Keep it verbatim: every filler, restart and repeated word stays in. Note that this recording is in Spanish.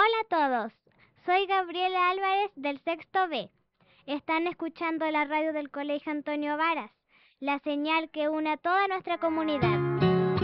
Hola a todos, soy Gabriela Álvarez del sexto B. Están escuchando la radio del Colegio Antonio Varas, la señal que une a toda nuestra comunidad.